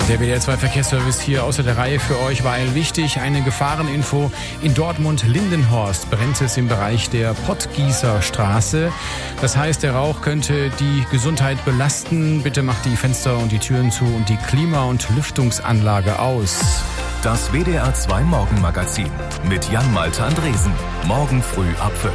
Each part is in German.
Der WDR 2 Verkehrsservice hier außer der Reihe für euch, weil wichtig, eine Gefahreninfo. In Dortmund-Lindenhorst brennt es im Bereich der Pottgießer Straße. Das heißt, der Rauch könnte die Gesundheit belasten. Bitte macht die Fenster und die Türen zu und die Klima- und Lüftungsanlage aus. Das WDR 2 Morgenmagazin mit Jan-Malte Andresen. Morgen früh ab 5.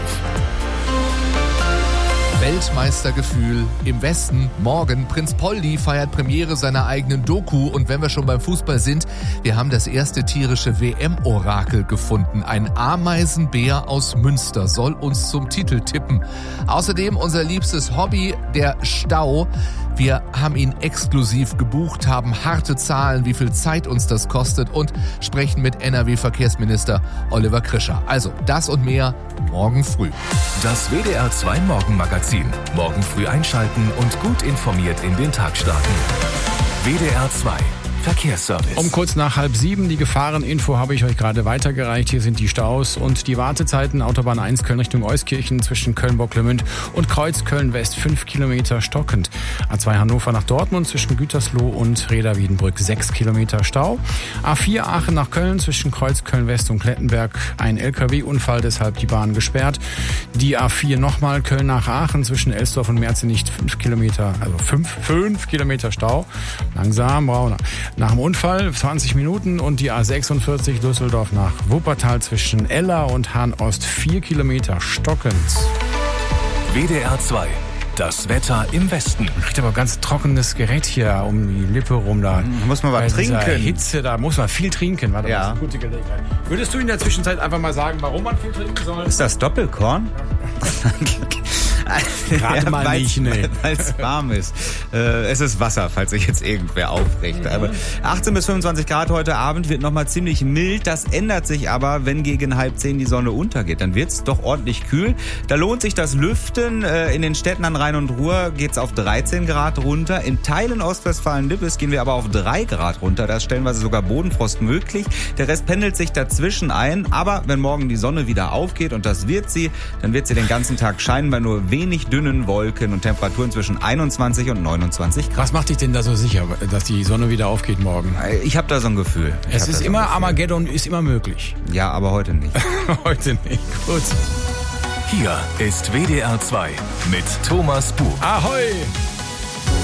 Weltmeistergefühl im Westen. Morgen, Prinz Poldi feiert Premiere seiner eigenen Doku. Und wenn wir schon beim Fußball sind, wir haben das erste tierische WM-Orakel gefunden. Ein Ameisenbär aus Münster soll uns zum Titel tippen. Außerdem unser liebstes Hobby, der Stau. Wir haben ihn exklusiv gebucht, haben harte Zahlen, wie viel Zeit uns das kostet und sprechen mit NRW-Verkehrsminister Oliver Krischer. Also das und mehr morgen früh. Das WDR 2 Morgenmagazin. Morgen früh einschalten und gut informiert in den Tag starten. WDR 2 Verkehrsservice. Um kurz nach 6:30 die Gefahreninfo habe ich euch gerade weitergereicht. Hier sind die Staus und die Wartezeiten. Autobahn 1 Köln Richtung Euskirchen zwischen Köln-Bocklemünd und Kreuz Köln-West 5 Kilometer stockend. A2 Hannover nach Dortmund zwischen Gütersloh und Reda-Wiedenbrück 6 Kilometer Stau. A4 Aachen nach Köln zwischen Kreuz Köln-West und Klettenberg ein LKW-Unfall, deshalb die Bahn gesperrt. Die A4 nochmal Köln nach Aachen zwischen Elsdorf und Merzenicht 5 Kilometer, also 5 Kilometer Stau. Langsam, Brauner. Nach dem Unfall 20 Minuten und die A46 Düsseldorf nach Wuppertal zwischen Eller und Hahn-Ost 4 Kilometer stockend. WDR 2. Das Wetter im Westen. Man kriegt aber ganz trockenes Gerät hier um die Lippe rum. Da muss man was trinken. Hitze, da muss man viel trinken. War ja. Das eine gute Gelegenheit. Würdest du in der Zwischenzeit einfach mal sagen, warum man viel trinken soll? Ist das Doppelkorn? Gerade mal nicht, ne. Weil es warm ist. Es ist Wasser, falls sich jetzt irgendwer aufregt. Aber 18 bis 25 Grad heute Abend wird nochmal ziemlich mild. Das ändert sich aber, wenn gegen 9:30 die Sonne untergeht. Dann wird's doch ordentlich kühl. Da lohnt sich das Lüften. In den Städten an Rhein und Ruhr geht's auf 13 Grad runter. In Teilen Ostwestfalen-Lippes gehen wir aber auf 3 Grad runter. Da ist stellenweise sogar Bodenfrost möglich. Der Rest pendelt sich dazwischen ein. Aber wenn morgen die Sonne wieder aufgeht, und das wird sie, dann wird sie den ganzen Tag scheinen bei nur wenig dünnen Wolken und Temperaturen zwischen 21 und 29 Grad. Was macht dich denn da so sicher, dass die Sonne wieder aufgeht morgen? Ich habe da so ein Gefühl. Es ist immer, Armageddon ist immer möglich. Ja, aber heute nicht. Heute nicht. Gut. Hier ist WDR 2 mit Thomas Buch. Ahoi!